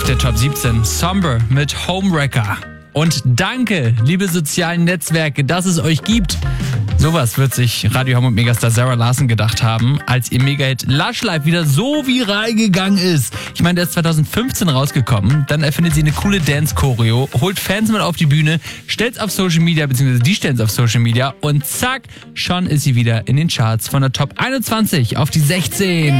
auf der Top 17. Somber mit Homewrecker. Und danke, liebe sozialen Netzwerke, dass es euch gibt. Sowas wird sich Radio Hamburg Megastar Sarah Larsen gedacht haben, als ihr Mega-Hit Lush Life wieder so viral gegangen ist. Ich meine, der ist 2015 rausgekommen, dann erfindet sie eine coole Dance-Choreo, holt Fans mit auf die Bühne, stellt's auf Social Media, beziehungsweise die stellen's auf Social Media und zack, schon ist sie wieder in den Charts von der Top 21 auf die 16.